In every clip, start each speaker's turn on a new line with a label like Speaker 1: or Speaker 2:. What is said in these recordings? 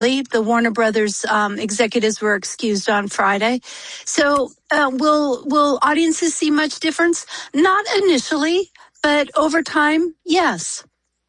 Speaker 1: The Warner Brothers executives were excused on Friday. So will audiences see much difference? Not initially, but over time, yes.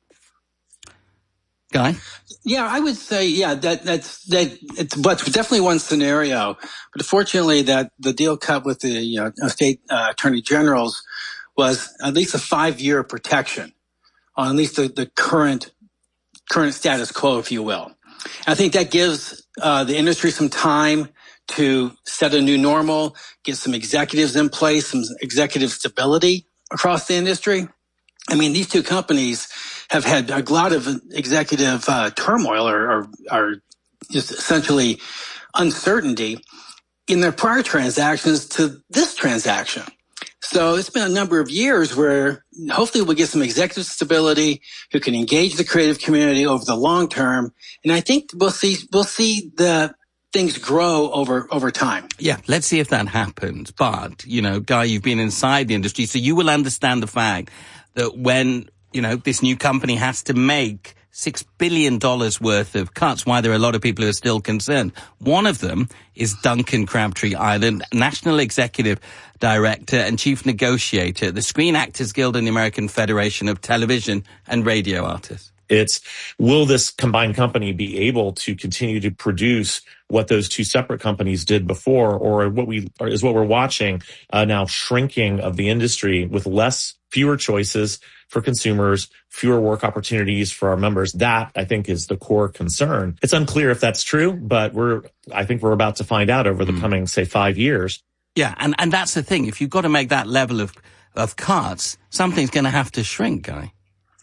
Speaker 2: Guy?
Speaker 3: Yeah, I would say, that's definitely one scenario. But fortunately, that the deal cut with the state attorney generals was at least a 5-year protection on at least the current status quo, if you will. I think that gives the industry some time to set a new normal, get some executives in place, some executive stability across the industry. I mean, these two companies have had a lot of executive turmoil or just essentially uncertainty in their prior transactions to this transaction. So it's been a number of years where hopefully we'll get some executive stability who can engage the creative community over the long term. And I think we'll see the things grow over time.
Speaker 2: Yeah, let's see if that happens. But, Guy, you've been inside the industry, so you will understand the fact that when, this new company has to make $6 billion worth of cuts, why there are a lot of people who are still concerned. One of them is Duncan Crabtree-Ireland, National Executive Director and Chief Negotiator at the Screen Actors Guild and the American Federation of Television and Radio Artists.
Speaker 4: Will this combined company be able to continue to produce what those two separate companies did before, or what we're watching now, shrinking of the industry with fewer choices for consumers, fewer work opportunities for our members? That, I think, is the core concern. It's unclear if that's true, but I think we're about to find out over the coming, say, 5 years.
Speaker 2: Yeah, and that's the thing. If you've got to make that level of cuts, something's going to have to shrink, Guy.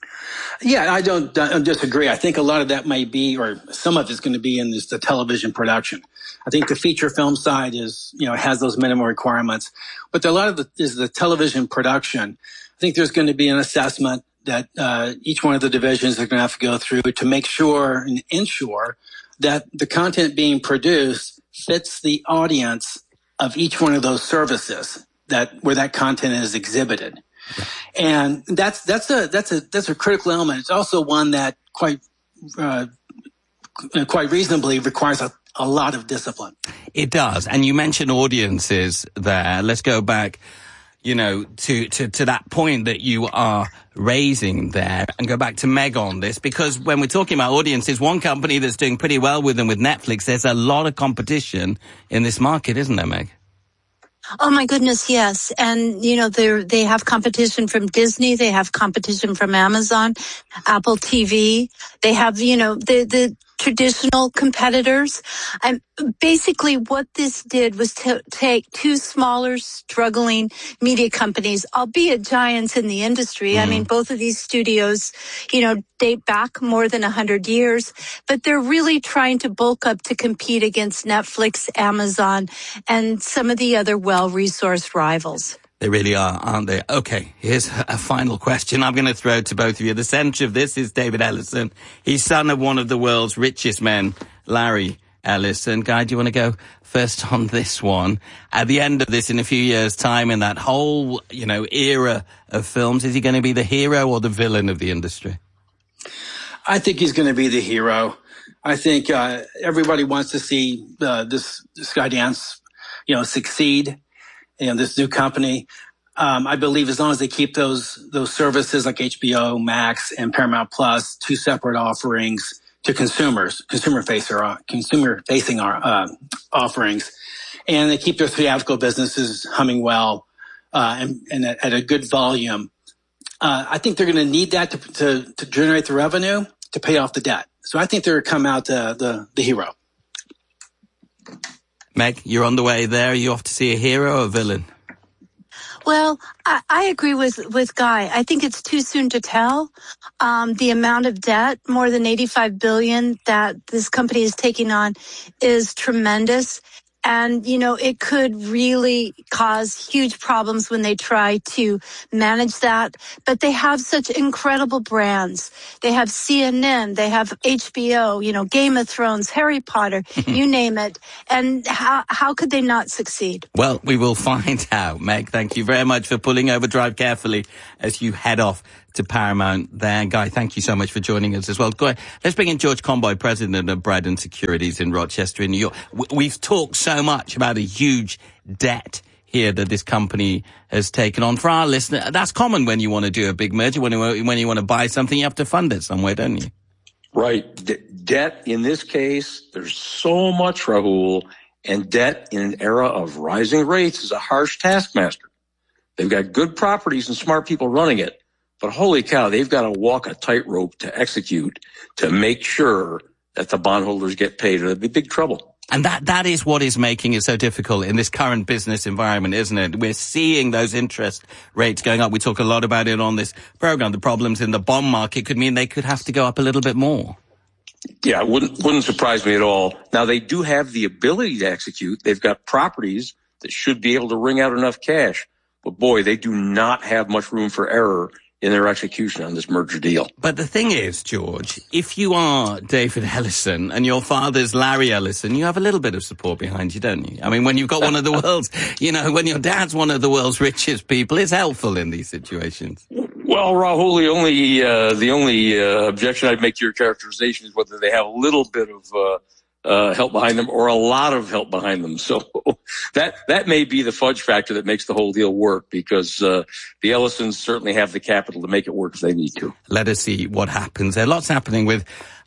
Speaker 3: Yeah, I don't disagree. I think a lot of that might be, or some of it's going to be in the television production. I think the feature film side has those minimum requirements, but a lot of is the television production. I think there's going to be an assessment that each one of the divisions are going to have to go through to make sure and ensure that the content being produced fits the audience of each one of those services where that content is exhibited. And that's a critical element. It's also one that quite reasonably requires a lot of discipline.
Speaker 2: It does. And you mentioned audiences there. Let's go back, to that point that you are raising there and go back to Meg on this, because when we're talking about audiences, one company that's doing pretty well with them with Netflix, there's a lot of competition in this market, isn't there, Meg?
Speaker 1: Oh my goodness, yes. And, they have competition from Disney. They have competition from Amazon, Apple TV. They have, the traditional competitors. Basically what this did was to take two smaller, struggling media companies, albeit giants in the industry. I mean, both of these studios, date back more than 100 years, but they're really trying to bulk up to compete against Netflix, Amazon, and some of the other well-resourced rivals.
Speaker 2: They really are, aren't they? Okay, here's a final question I'm going to throw to both of you. The center of this is David Ellison. He's son of one of the world's richest men, Larry Ellison. Guy, do you want to go first on this one? At the end of this, in a few years' time, in that whole, era of films, is he going to be the hero or the villain of the industry?
Speaker 3: I think he's going to be the hero. I think everybody wants to see this Skydance, succeed. This new company. I believe as long as they keep those services like HBO Max and Paramount Plus, two separate offerings to consumers, consumer-facing offerings, and they keep their theatrical businesses humming well and at a good volume, I think they're going to need that to generate the revenue to pay off the debt. So I think they're going to come out the hero.
Speaker 2: Meg, you're on the way there. Are you off to see a hero or a villain?
Speaker 1: Well, I agree with Guy. I think it's too soon to tell. The amount of debt, more than $85 billion that this company is taking on, is tremendous. And, it could really cause huge problems when they try to manage that. But they have such incredible brands. They have CNN, they have HBO, Game of Thrones, Harry Potter, you name it. And how could they not succeed?
Speaker 2: Well, we will find out. Meg, thank you very much for pulling over. Drive carefully as you head off to Paramount there. Guy, thank you so much for joining us as well. Go ahead. Let's bring in George Conboy, president of Bradden Securities in Rochester in New York. We've talked so much about a huge debt here that this company has taken on. For our listener, that's common when you want to do a big merger. When you want to buy something, you have to fund it somewhere, don't you?
Speaker 5: Right. Debt in this case, there's so much, Rahul, and debt in an era of rising rates is a harsh taskmaster. They've got good properties and smart people running it, but holy cow, they've got to walk a tightrope to execute to make sure that the bondholders get paid, or they'll be in big trouble.
Speaker 2: And that is what is making it so difficult in this current business environment, isn't it? We're seeing those interest rates going up. We talk a lot about it on this program. The problems in the bond market could mean they could have to go up a little bit more.
Speaker 5: Yeah, it wouldn't surprise me at all. Now, they do have the ability to execute. They've got properties that should be able to wring out enough cash. But boy, they do not have much room for error in their execution on this merger deal.
Speaker 2: But the thing is, George, if you are David Ellison and your father's Larry Ellison, you have a little bit of support behind you, don't you? I mean, when you've got one of the world's, when your dad's one of the world's richest people, it's helpful in these situations.
Speaker 5: Well, Rahul, the only objection I'd make to your characterization is whether they have a little bit of help behind them or a lot of help behind them. So that may be the fudge factor that makes the whole deal work, because the Ellisons certainly have the capital to make it work if they need to.
Speaker 2: Let us see what happens. There are lots happening with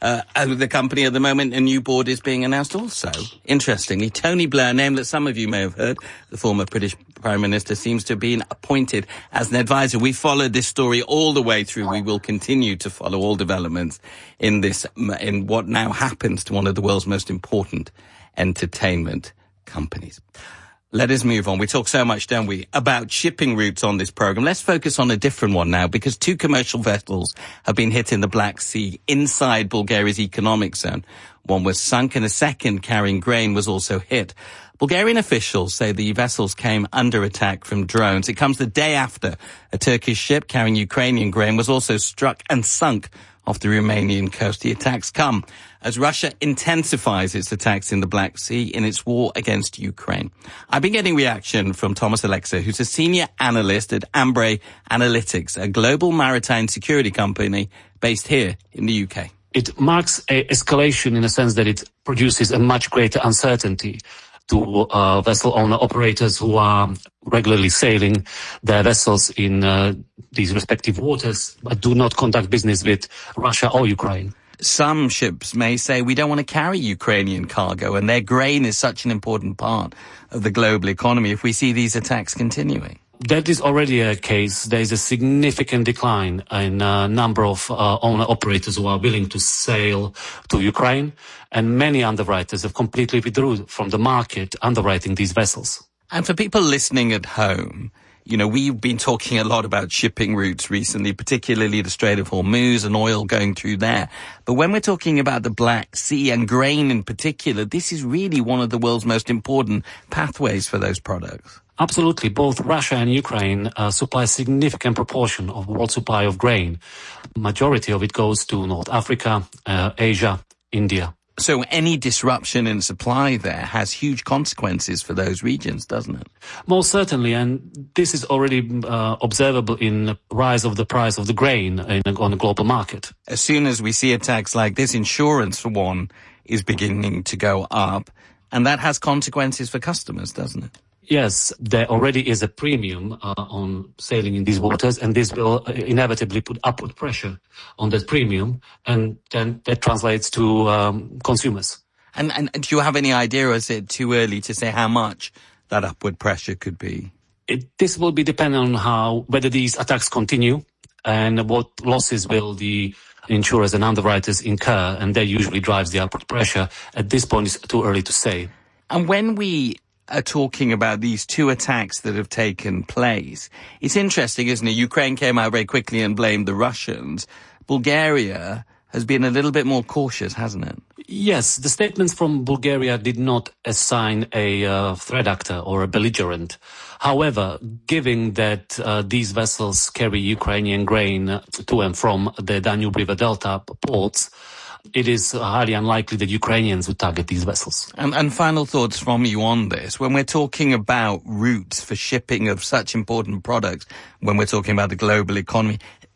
Speaker 2: the company at the moment. A new board is being announced also. Interestingly, Tony Blair, a name that some of you may have heard, the former British Prime Minister, seems to have been appointed as an advisor. We followed this story all the way through. We will continue to follow all developments in what now happens to one of the world's most important entertainment companies. Let us move on. We talk so much, don't we, about shipping routes on this program. Let's focus on a different one now, because 2 commercial vessels have been hit in the Black Sea inside Bulgaria's economic zone. One was sunk and a second carrying grain was also hit. Bulgarian officials say the vessels came under attack from drones. It comes the day after a Turkish ship carrying Ukrainian grain was also struck and sunk off the Romanian coast. The attacks come as Russia intensifies its attacks in the Black Sea in its war against Ukraine. I've been getting reaction from Thomas Alexa, who's a senior analyst at Ambre Analytics, a global maritime security company based here in the UK.
Speaker 6: It marks an escalation in a sense that it produces a much greater uncertainty to vessel owner operators who are regularly sailing their vessels in these respective waters, but do not conduct business with Russia or Ukraine.
Speaker 2: Some ships may say we don't want to carry Ukrainian cargo, and their grain is such an important part of the global economy if we see these attacks continuing.
Speaker 6: That is already a case. There is a significant decline in number of owner-operators who are willing to sail to Ukraine, and many underwriters have completely withdrew from the market underwriting these vessels.
Speaker 2: And for people listening at home, we've been talking a lot about shipping routes recently, particularly the Strait of Hormuz and oil going through there. But when we're talking about the Black Sea and grain in particular, this is really one of the world's most important pathways for those products.
Speaker 6: Absolutely. Both Russia and Ukraine supply a significant proportion of world supply of grain. Majority of it goes to North Africa, Asia, India.
Speaker 2: So any disruption in supply there has huge consequences for those regions, doesn't it?
Speaker 6: Most certainly, and this is already observable in the rise of the price of the grain on the global market.
Speaker 2: As soon as we see attacks like this, insurance, for one, is beginning to go up, and that has consequences for customers, doesn't it?
Speaker 6: Yes, there already is a premium on sailing in these waters, and this will inevitably put upward pressure on that premium, and then that translates to consumers.
Speaker 2: And do you have any idea, or is it too early to say how much that upward pressure could be?
Speaker 6: This will be dependent on whether these attacks continue and what losses will the insurers and underwriters incur, and that usually drives the upward pressure. At this point, it's too early to say.
Speaker 2: And when we are talking about these 2 attacks that have taken place, it's interesting, isn't it? Ukraine came out very quickly and blamed the Russians. Bulgaria has been a little bit more cautious, hasn't it?
Speaker 6: Yes, the statements from Bulgaria did not assign a threat actor or a belligerent. However, given that these vessels carry Ukrainian grain to and from the Danube River Delta ports, it is highly unlikely that Ukrainians would target these vessels.
Speaker 2: And final thoughts from you on this. When we're talking about routes for shipping of such important products, when we're talking about the global economy,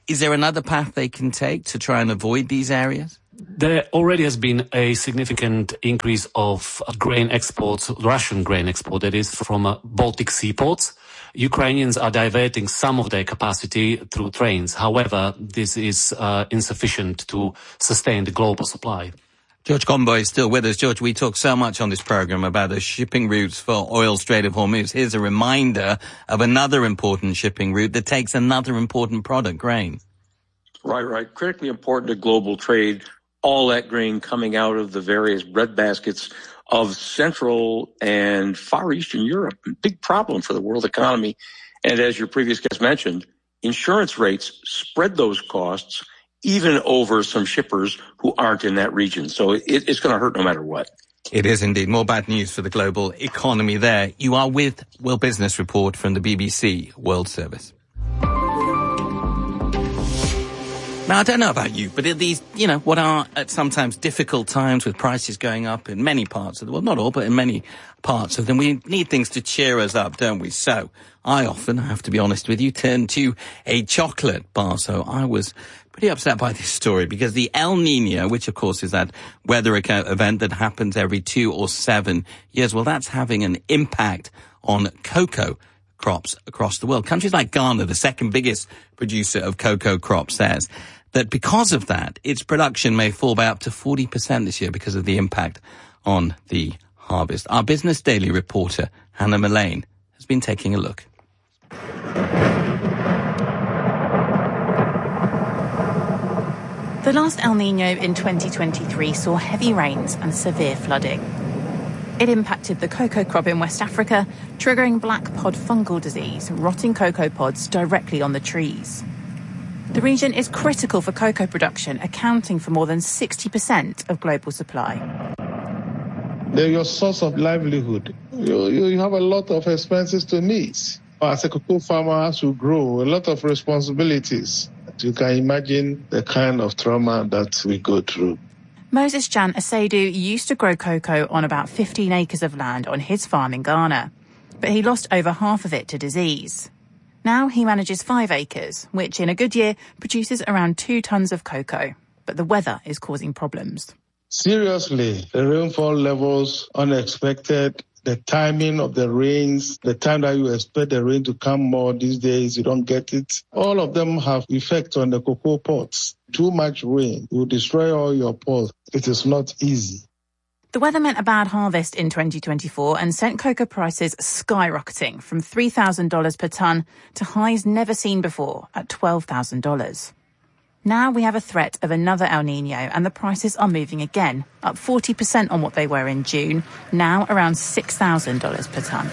Speaker 2: Is there another path they can take to try and avoid these areas?
Speaker 6: There already has been a significant increase of grain exports, Russian grain export, that is, from Baltic seaports. Ukrainians are diverting some of their capacity through trains. However, this is insufficient to sustain the global supply.
Speaker 2: George Comboy is still with us. George, we talk so much on this program about the shipping routes for oil Strait of Hormuz. Here's a reminder of another important shipping route that takes another important product, grain.
Speaker 5: Right. Critically important to global trade. All that grain coming out of the various breadbaskets of Central and Far Eastern Europe. Big problem for the world economy. And as your previous guest mentioned, insurance rates spread those costs even over some shippers who aren't in that region. So it's going to hurt no matter what.
Speaker 2: It is indeed. More bad news for the global economy there. You are with World Business Report from the BBC World Service. Now, I don't know about you, but at these, what are at sometimes difficult times with prices going up in many parts of the world, not all, but in many parts of them, we need things to cheer us up, don't we? So I often, I have to be honest with you, turn to a chocolate bar. So I was pretty upset by this story because the El Nino, which of course is that weather event that happens every 2 or 7 years, well, that's having an impact on cocoa crops across the world. Countries like Ghana, the second biggest producer of cocoa crops, says that because of that, its production may fall by up to 40% this year because of the impact on the harvest. Our Business Daily reporter, Hannah Mullane, has been taking a look.
Speaker 7: The last El Nino in 2023 saw heavy rains and severe flooding. It impacted the cocoa crop in West Africa, triggering black pod fungal disease, rotting cocoa pods directly on the trees. The region is critical for cocoa production, accounting for more than 60% of global supply.
Speaker 8: They're your source of livelihood. You have a lot of expenses to meet. As a cocoa farmer, as you grow, a lot of responsibilities. You can imagine the kind of trauma that we go through.
Speaker 7: Moses Jan Asedu used to grow cocoa on about 15 acres of land on his farm in Ghana, but he lost over half of it to disease. Now he manages 5 acres, which in a good year produces around 2 tons of cocoa. But the weather is causing problems.
Speaker 8: Seriously, the rainfall levels, unexpected, the timing of the rains, the time that you expect the rain to come more these days, you don't get it. All of them have effect on the cocoa pods. Too much rain will destroy all your pods. It is not easy.
Speaker 7: The weather meant a bad harvest in 2024 and sent cocoa prices skyrocketing from $3,000 per tonne to highs never seen before at $12,000. Now we have a threat of another El Nino and the prices are moving again, up 40% on what they were in June, now around $6,000 per tonne.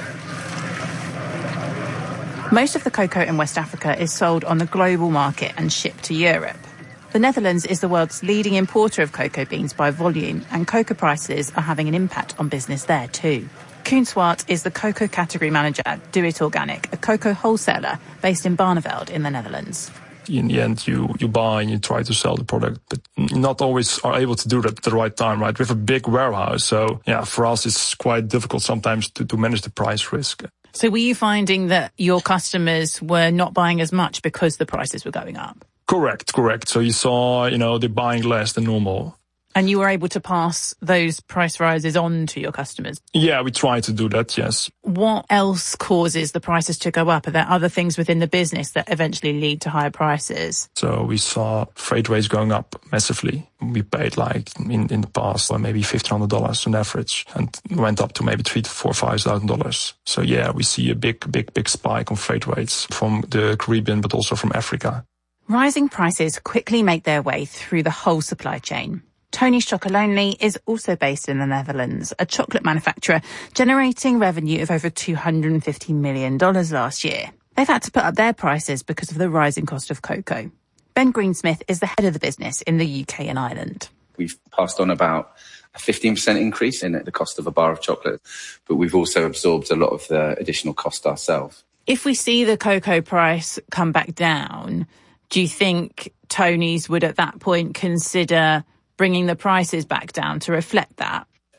Speaker 7: Most of the cocoa in West Africa is sold on the global market and shipped to Europe. The Netherlands is the world's leading importer of cocoa beans by volume, and cocoa prices are having an impact on business there too. Koen Swart is the cocoa category manager at Do It Organic, a cocoa wholesaler based in Barneveld in the Netherlands.
Speaker 9: In the end, you buy and you try to sell the product, but not always are able to do that at the right time, right? We have a big warehouse, so for us it's quite difficult sometimes to manage the price risk.
Speaker 7: So were you finding that your customers were not buying as much because the prices were going up?
Speaker 9: Correct. So you saw, they're buying less than normal.
Speaker 7: And you were able to pass those price rises on to your customers?
Speaker 9: Yeah, we try to do that, yes.
Speaker 7: What else causes the prices to go up? Are there other things within the business that eventually lead to higher prices?
Speaker 9: So we saw freight rates going up massively. We paid in the past maybe $1,500 on average and went up to maybe $3,000 to $4,000. So yeah, we see a big spike on freight rates from the Caribbean, but also from Africa.
Speaker 7: Rising prices quickly make their way through the whole supply chain. Tony's Chocolonely is also based in the Netherlands, a chocolate manufacturer generating revenue of over $250 million last year. They've had to put up their prices because of the rising cost of cocoa. Ben Greensmith is the head of the business in the UK and Ireland.
Speaker 10: We've passed on about a 15% increase in the cost of a bar of chocolate, but we've also absorbed a lot of the additional cost ourselves.
Speaker 7: If we see the cocoa price come back down, do you think Tony's would at that point consider bringing the prices back down to reflect that?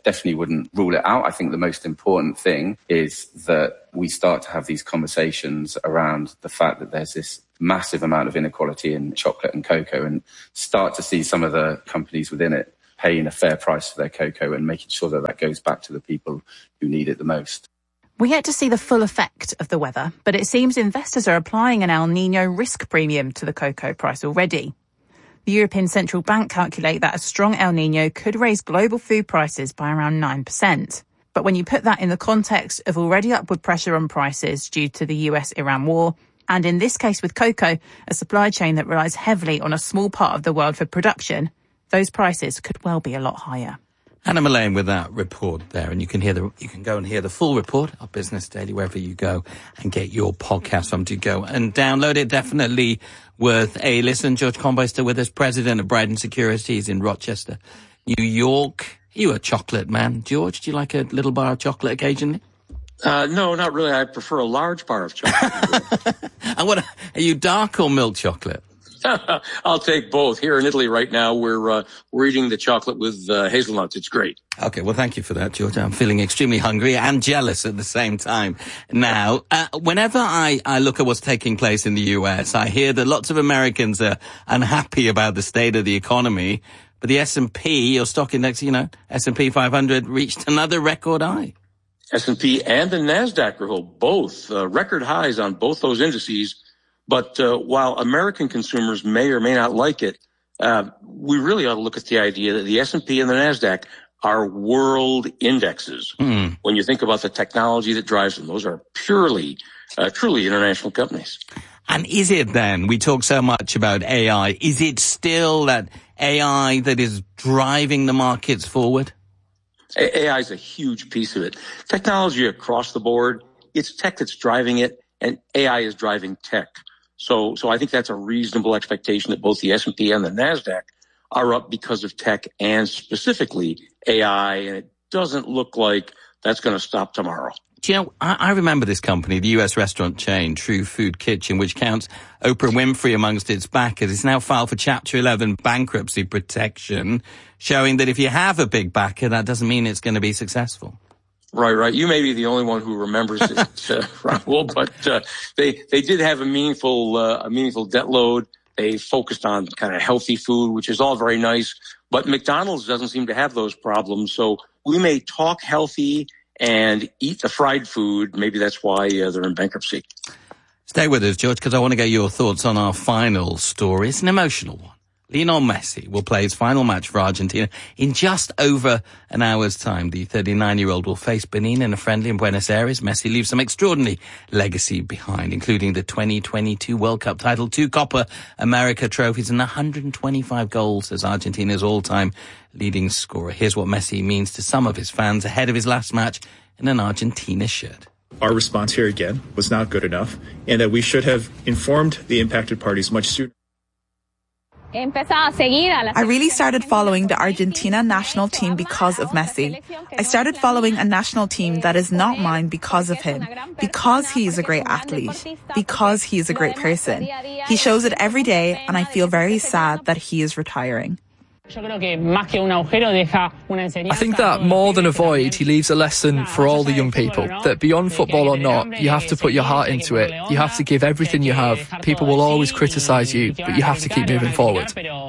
Speaker 10: definitely wouldn't rule it out. I think the most important thing is that we start to have these conversations around the fact that there's this massive amount of inequality in chocolate and cocoa, and start to see some of the companies within it paying a fair price for their cocoa and making sure that that goes back to the people who need it the most.
Speaker 7: We're yet to see the full effect of the weather, but it seems investors are applying an El Niño risk premium to the cocoa price already. The European Central Bank calculate that a strong El Niño could raise global food prices by around 9%. But when you put that in the context of already upward pressure on prices due to the US-Iran war, and in this case with cocoa, a supply chain that relies heavily on a small part of the world for production, those prices could well be a lot higher.
Speaker 2: Anna Mullane with that report there, and you can go and hear the full report of Business Daily wherever you go and get your podcast from. To go and download it. Definitely worth a listen. George Conboy still with us, president of Bryden Securities in Rochester, New York. You a chocolate man, George? Do you like a little bar of chocolate occasionally?
Speaker 5: No, not really. I prefer a large bar of chocolate.
Speaker 2: And what are you, dark or milk chocolate?
Speaker 5: I'll take both. Here in Italy right now, we're eating the chocolate with hazelnuts. It's great.
Speaker 2: Okay, well, thank you for that, George. I'm feeling extremely hungry and jealous at the same time. Now, whenever I look at what's taking place in the US, I hear that lots of Americans are unhappy about the state of the economy. But the S&P, your stock index, S&P 500 reached another record high.
Speaker 5: S&P and the NASDAQ are both record highs on both those indices. But while American consumers may or may not like it, we really ought to look at the idea that the S&P and the NASDAQ are world indexes. When you think about the technology that drives them, those are truly international companies.
Speaker 2: And is it then, we talk so much about AI, is it still that AI that is driving the markets forward?
Speaker 5: AI is a huge piece of it. Technology across the board, it's tech that's driving it, and AI is driving tech. So I think that's a reasonable expectation that both the S&P and the NASDAQ are up because of tech and specifically AI, and it doesn't look like that's going to stop tomorrow.
Speaker 2: Do you know, I remember this company, the US restaurant chain, True Food Kitchen, which counts Oprah Winfrey amongst its backers. It's now filed for Chapter 11 bankruptcy protection, showing that if you have a big backer, that doesn't mean it's going to be successful.
Speaker 5: Right. You may be the only one who remembers it, Raul, but they did have a meaningful debt load. They focused on kind of healthy food, which is all very nice, but McDonald's doesn't seem to have those problems. So we may talk healthy and eat the fried food. Maybe that's why they're in bankruptcy.
Speaker 2: Stay with us, George, because I want to get your thoughts on our final story. It's an emotional one. Lionel Messi will play his final match for Argentina in just over an hour's time. The 39-year-old will face Benin in a friendly in Buenos Aires. Messi leaves some extraordinary legacy behind, including the 2022 World Cup title, 2 Copa America trophies, and 125 goals as Argentina's all-time leading scorer. Here's what Messi means to some of his fans ahead of his last match in an Argentina shirt.
Speaker 11: Our response here again was not good enough, and that we should have informed the impacted parties much sooner.
Speaker 12: I really started following the Argentina national team because of Messi. I started following a national team that is not mine because of him, because he is a great athlete, because he is a great person. He shows it every day, and I feel very sad that he is retiring.
Speaker 13: I think that more than a void, he leaves a lesson for all the young people, that beyond football or not, you have to put your heart into it. You have to give everything you have. People will always criticise you, but you have to keep moving forward.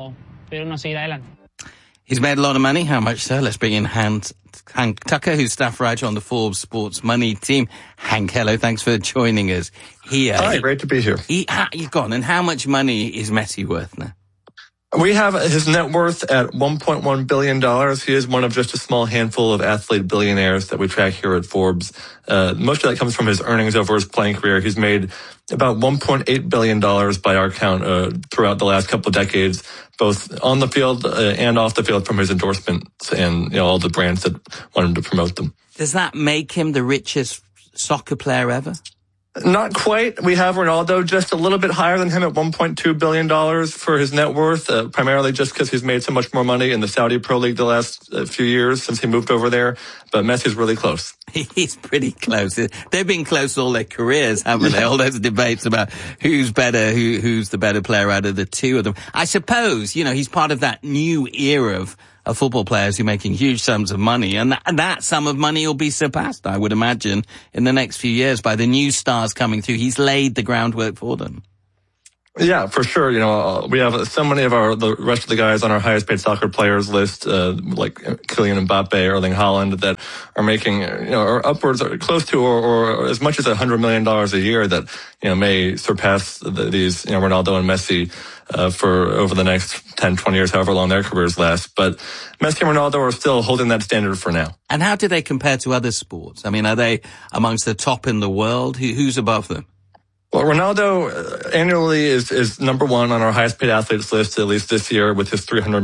Speaker 2: He's made a lot of money. How much so? Let's bring in Hank Tucker, who's staff writer on the Forbes Sports Money team. Hank, hello. Thanks for joining us here.
Speaker 14: Hi, great to be here.
Speaker 2: You've gone. And how much money is Messi worth now?
Speaker 14: We have his net worth at $1.1 billion. He is one of just a small handful of athlete billionaires that we track here at Forbes. Most of that comes from his earnings over his playing career. He's made about $1.8 billion by our count throughout the last couple of decades, both on the field and off the field from his endorsements and all the brands that want him to promote them.
Speaker 2: Does that make him the richest soccer player ever?
Speaker 14: Not quite. We have Ronaldo just a little bit higher than him at $1.2 billion for his net worth, primarily just because he's made so much more money in the Saudi Pro League the last few years since he moved over there. But Messi's really close.
Speaker 2: He's pretty close. They've been close all their careers, haven't they? All those debates about who's better, who's the better player out of the two of them. I suppose, he's part of that new era of football players who are making huge sums of money, and that sum of money will be surpassed, I would imagine, in the next few years by the new stars coming through. He's laid the groundwork for them.
Speaker 14: Yeah, for sure. We have so many of the rest of the guys on our highest paid soccer players list, like Kylian Mbappe, Erling Haaland, that are making, or upwards or close to or as much as $100 million a year that, may surpass these, Ronaldo and Messi, for over the next 10, 20 years, however long their careers last. But Messi and Ronaldo are still holding that standard for now.
Speaker 2: And how do they compare to other sports? I mean, are they amongst the top in the world? Who's above them?
Speaker 14: Well, Ronaldo annually is number one on our highest paid athletes list, at least this year, with his $300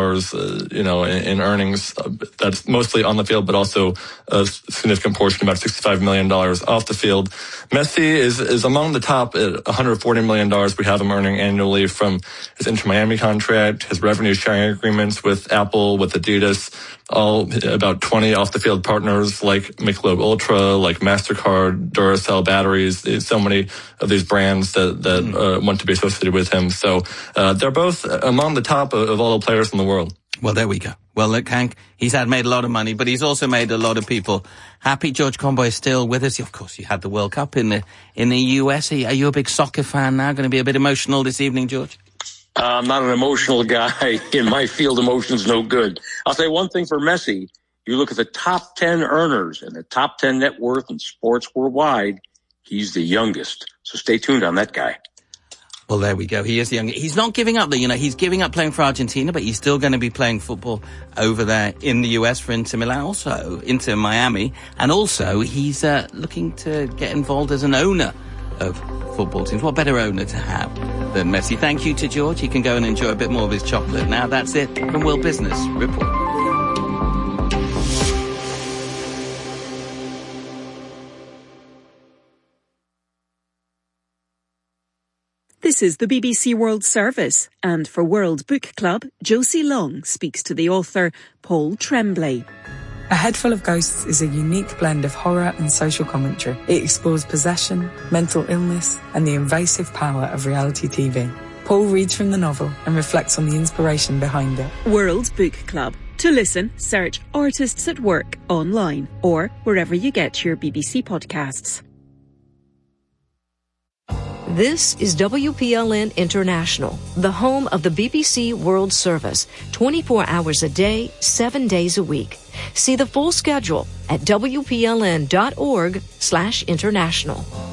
Speaker 14: million, in earnings. That's mostly on the field, but also a significant portion, about $65 million off the field. Messi is among the top at $140 million we have him earning annually from his Inter Miami contract, his revenue sharing agreements with Apple, with Adidas, all about 20 off the field partners like Michelob Ultra, like MasterCard, Duracell batteries, so many of these brands that want to be associated with him. So they're both among the top of all the players in the world.
Speaker 2: Well, there we go. Well, look, Hank, he's made a lot of money, but he's also made a lot of people happy. George Comboy is still with us. Of course, you had the World Cup in the US. Are you a big soccer fan now? Going to be a bit emotional this evening, George?
Speaker 5: I'm not an emotional guy. In my field, emotion's no good. I'll say one thing for Messi. You look at the top 10 earners and the top 10 net worth in sports worldwide, he's the youngest. So stay tuned on that guy.
Speaker 2: Well, there we go. He is young. He's not giving up, though. He's giving up playing for Argentina, but he's still going to be playing football over there in the US for Inter Milan, also Inter Miami. And also, he's looking to get involved as an owner of football teams. What better owner to have than Messi? Thank you to George. He can go and enjoy a bit more of his chocolate now. That's it from World Business Report.
Speaker 15: This is the BBC World Service, and for World Book Club, Josie Long speaks to the author Paul Tremblay.
Speaker 16: A Head Full of Ghosts is a unique blend of horror and social commentary. It explores possession, mental illness, and the invasive power of reality TV. Paul reads from the novel and reflects on the inspiration behind it.
Speaker 15: World Book Club. To listen, search Artists at Work online or wherever you get your BBC podcasts.
Speaker 17: This is WPLN International, the home of the BBC World Service, 24 hours a day, 7 days a week. See the full schedule at WPLN.org/international.